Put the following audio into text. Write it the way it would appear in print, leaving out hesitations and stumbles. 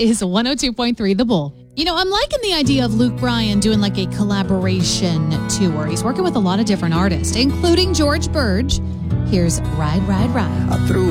is 102.3 The Bull. You know, I'm liking the idea of Luke Bryan doing like a collaboration tour. He's working with a lot of different artists, including George Burge. Here's Ride, Ride, Ride. I threw